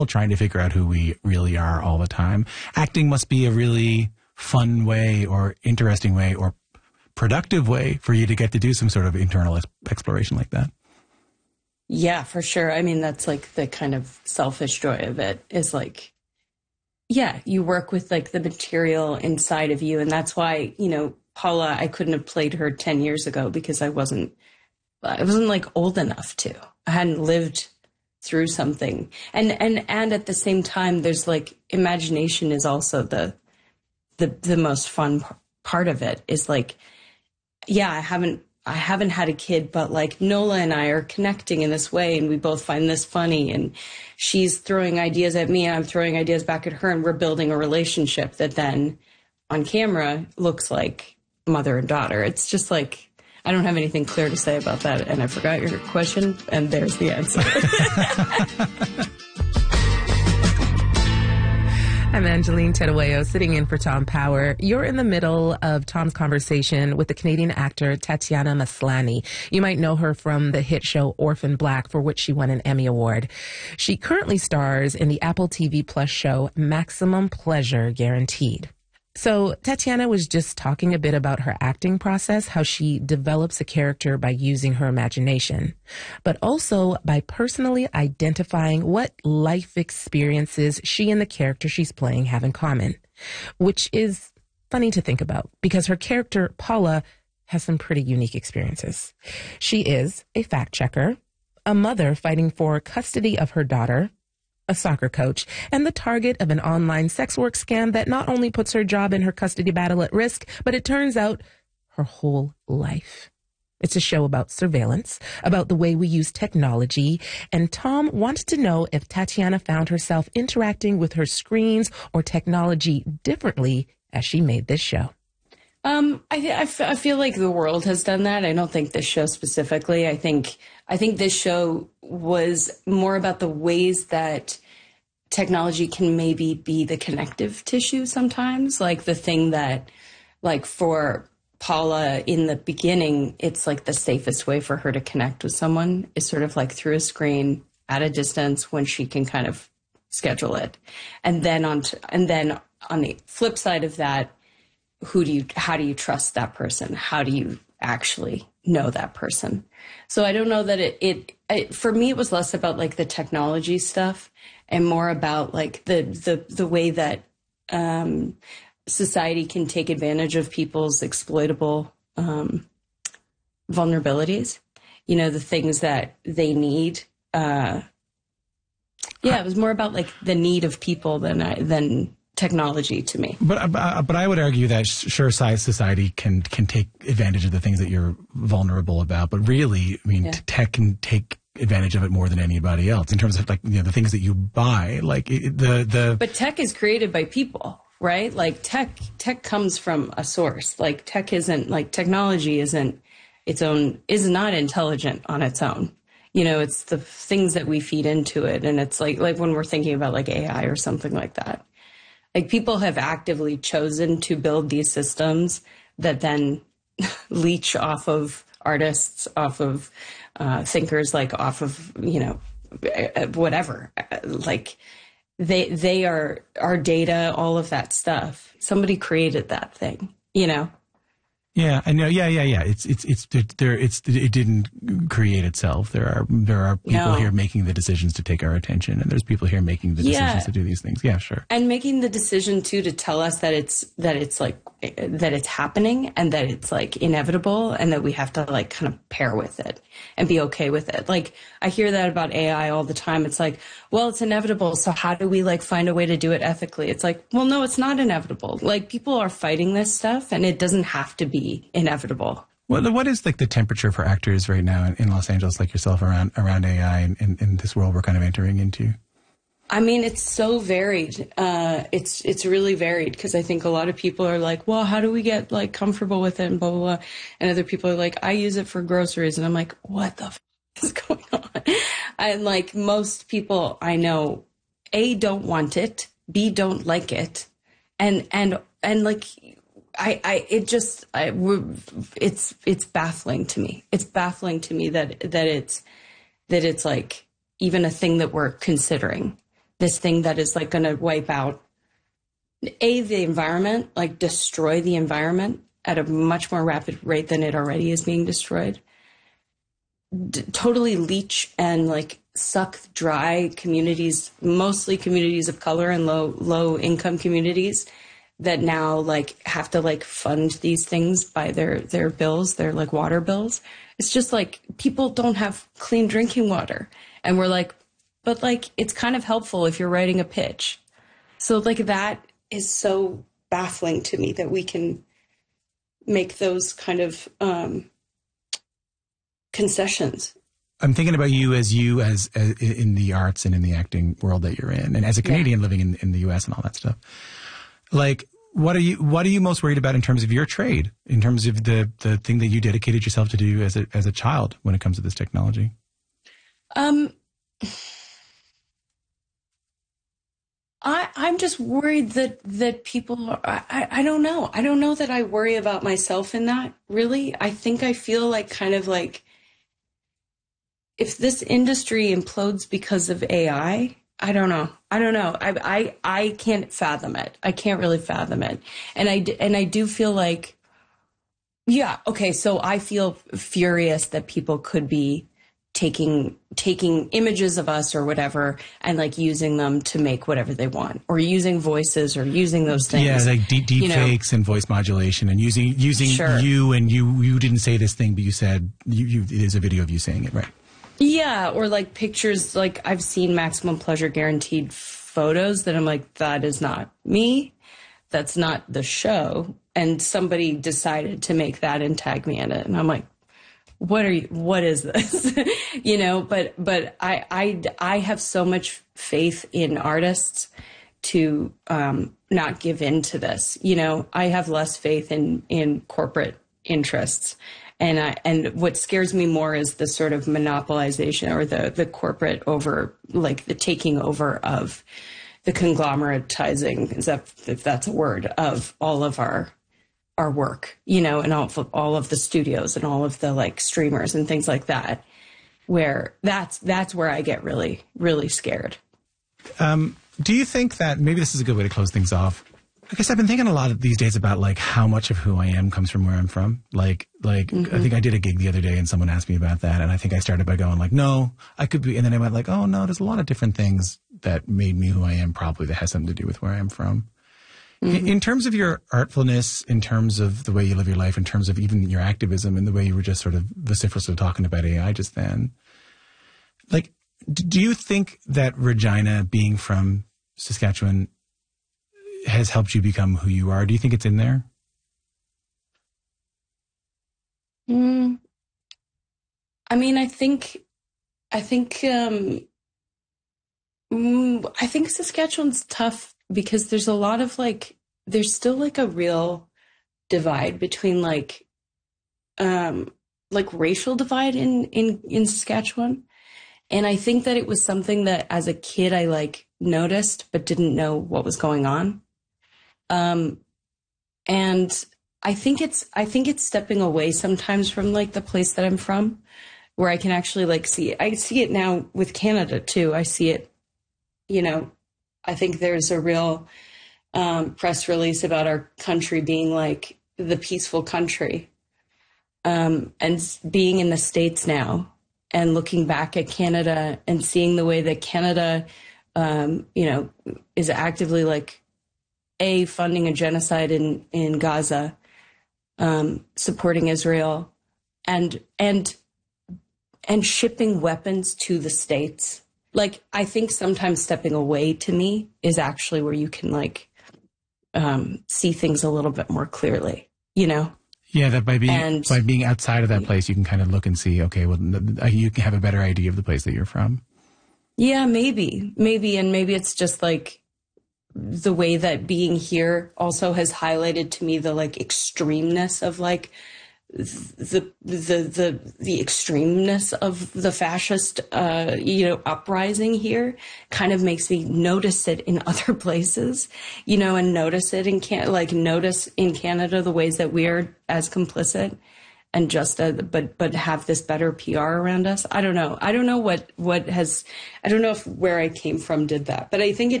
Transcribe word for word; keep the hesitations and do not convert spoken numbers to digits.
trying to figure out who we really are all the time. Acting must be a really fun way or interesting way or productive way for you to get to do some sort of internal exploration like that. Yeah, for sure. I mean, that's like the kind of selfish joy of it is like, yeah, you work with like the material inside of you. And that's why, you know, Paula, I couldn't have played her ten years ago because I wasn't, I wasn't like old enough to. I hadn't lived through something. And, and, and at the same time, there's like imagination is also the, the, the most fun part of it is like, yeah, I haven't, I haven't had a kid, but like Nola and I are connecting in this way and we both find this funny and she's throwing ideas at me and I'm throwing ideas back at her and we're building a relationship that then on camera looks like mother and daughter. It's just like, I don't have anything clear to say about that. And I forgot your question and there's the answer. I'm Angeline Teruello, sitting in for Tom Power. You're in the middle of Tom's conversation with the Canadian actor Tatiana Maslany. You might know her from the hit show Orphan Black, for which she won an Emmy Award. She currently stars in the Apple T V Plus show Maximum Pleasure Guaranteed. So Tatiana was just talking a bit about her acting process, how she develops a character by using her imagination, but also by personally identifying what life experiences she and the character she's playing have in common, which is funny to think about because her character, Paula, has some pretty unique experiences. She is a fact checker, a mother fighting for custody of her daughter, a soccer coach, and the target of an online sex work scam that not only puts her job and her custody battle at risk, but it turns out her whole life. It's a show about surveillance, about the way we use technology, and Tom wanted to know if Tatiana found herself interacting with her screens or technology differently as she made this show. Um, I, th- I, f- I feel like the world has done that. I don't think this show specifically. I think I think this show was more about the ways that technology can maybe be the connective tissue sometimes. Like the thing that, like for Paula in the beginning, it's like the safest way for her to connect with someone is sort of like through a screen at a distance when she can kind of schedule it. And then on t- and then on the flip side of that, who do you, how do you trust that person? How do you actually know that person? So I don't know that it, it, it, for me, it was less about like the technology stuff and more about like the, the, the way that, um, society can take advantage of people's exploitable, um, vulnerabilities, you know, the things that they need. Uh, yeah, it was more about like the need of people than I, than, technology to me. But uh, but I would argue that sure, size society can can take advantage of the things that you're vulnerable about. But really, I mean, yeah. tech can take advantage of it more than anybody else in terms of like you know the things that you buy. Like it, the the. But tech is created by people, right? Like tech tech comes from a source. Like tech isn't like technology isn't its own is not intelligent on its own. You know, it's the things that we feed into it, and it's like like when we're thinking about like A I or something like that. Like people have actively chosen to build these systems that then leech off of artists, off of uh, thinkers, like off of, you know, whatever. Like they they are our data, all of that stuff. Somebody created that thing, you know? Yeah, I know. Yeah, yeah, yeah. It's it's it's there. It's it didn't create itself. There are there are people no. here making the decisions to take our attention, and there's people here making the decisions yeah. to do these things. Yeah, sure. And making the decision too to tell us that it's that it's like that it's happening and that it's like inevitable, and that we have to like kind of pair with it and be okay with it. Like I hear that about A I all the time. It's like, well, it's inevitable. So how do we like find a way to do it ethically? It's like, well, no, it's not inevitable. Like people are fighting this stuff, and it doesn't have to be inevitable. Well, what is like the temperature for actors right now in, in Los Angeles, like yourself, around around A I and in, in this world we're kind of entering into? I mean, it's so varied. Uh, it's it's really varied because I think a lot of people are like, well, how do we get like comfortable with it and blah, blah, blah. And other people are like, I use it for groceries. And I'm like, what the f- is going on? And like most people I know, A, don't want it, B, don't like it. And, and, and like, I, I, it just, I, it's, it's baffling to me. It's baffling to me that, that it's, that it's like even a thing that we're considering, this thing that is like going to wipe out a the environment, like destroy the environment at a much more rapid rate than it already is being destroyed. D- totally leach and like suck dry communities, mostly communities of color and low low income communities that now like have to like fund these things by their their bills, their like water bills. It's just like people don't have clean drinking water, and we're like, but like it's kind of helpful if you're writing a pitch. So like that is so baffling to me that we can make those kind of um, concessions. I'm thinking about you as you as, as in the arts and in the acting world that you're in, and as a Canadian yeah. living in, in the U S and all that stuff. Like, what are you what are you most worried about in terms of your trade, in terms of the the thing that you dedicated yourself to do as a as a child when it comes to this technology? Um. I, I'm just worried that, that people are, I, I don't know. I don't know that I worry about myself in that, really. I think I feel like kind of like if this industry implodes because of A I, I don't know. I don't know. I, I, I can't fathom it. I can't really fathom it. And I, and I do feel like, yeah, okay. So I feel furious that people could be taking taking images of us or whatever and like using them to make whatever they want, or using voices or using those things. Yeah, like deep deep you know? fakes and voice modulation and using using sure. you and you you didn't say this thing, but you said you, you it is a video of you saying it, right? Yeah, or like pictures. Like I've seen Maximum Pleasure Guaranteed photos that I'm like, that is not me. That's not the show. And somebody decided to make that and tag me in it, and I'm like, what are you, what is this? you know, but, but I, I, I have so much faith in artists to, um, not give in to this. You know, I have less faith in, in corporate interests. And I, and what scares me more is the sort of monopolization or the, the corporate over, like the taking over of the conglomeratizing, is that, if that's a word, of all of our, our work, you know, and all of, all of the studios and all of the like streamers and things like that, where that's, that's where I get really, really scared. Um, do you think that maybe this is a good way to close things off? I guess I've been thinking a lot of these days about like how much of who I am comes from where I'm from. Like, like mm-hmm. I think I did a gig the other day and someone asked me about that. And I think I started by going like, no, I could be. And then I went like, oh no, there's a lot of different things that made me who I am, probably that has something to do with where I'm from. Mm-hmm. In terms of your artfulness, in terms of the way you live your life, in terms of even your activism and the way you were just sort of vociferously talking about A I just then, like, do you think that Regina, being from Saskatchewan, has helped you become who you are? Do you think it's in there? Mm, I mean, I think, I think, um, mm, I think Saskatchewan's tough because there's a lot of like, there's still like a real divide between like, um, like racial divide in, in, in Saskatchewan. And I think that it was something that as a kid, I like noticed, but didn't know what was going on. Um, and I think it's, I think it's stepping away sometimes from like the place that I'm from, where I can actually like see it. I see it now with Canada too. I see it, you know, I think there's a real, um, press release about our country being like the peaceful country, um, and being in the States now and looking back at Canada and seeing the way that Canada, um, you know, is actively like, A, funding a genocide in, in Gaza, um, supporting Israel, and and and shipping weapons to the States. Like, I think sometimes stepping away to me is actually where you can like um, see things a little bit more clearly, you know? Yeah, that by being and, by being outside of that place, you can kind of look and see, okay, well, you can have a better idea of the place that you're from. Yeah, maybe, maybe, and maybe it's just like the way that being here also has highlighted to me the like extremeness of like the the the the extremeness of the fascist uh you know uprising here kind of makes me notice it in other places, you know, and notice it in can like notice in Canada the ways that we're as complicit, and just a, but but have this better P R around us. I don't know. I don't know what what has. I don't know if where I came from did that, but I think it